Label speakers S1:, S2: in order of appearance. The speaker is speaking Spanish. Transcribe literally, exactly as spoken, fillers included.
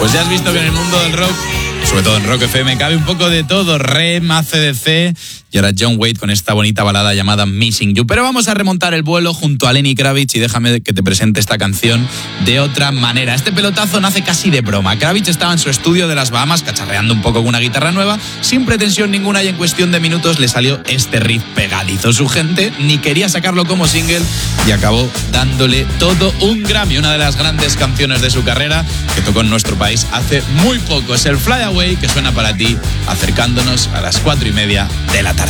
S1: Pues ya has visto que en el mundo del rock, sobre todo en Rock F M, cabe un poco de todo. Rem, A C D C y ahora John Waite con esta bonita balada llamada Missing You. Pero vamos a remontar el vuelo junto a Lenny Kravitz y déjame que te presente esta canción de otra manera. Este pelotazo nace casi de broma. Kravitz estaba en su estudio de las Bahamas cacharreando un poco con una guitarra nueva, sin pretensión ninguna, y en cuestión de minutos le salió este riff pegadizo. Su gente ni quería sacarlo como single y acabó dándole todo un Grammy. Una de las grandes canciones de su carrera que tocó en nuestro país hace muy poco. Es el Fly Away, que suena para ti, acercándonos a las cuatro y media de la tarde.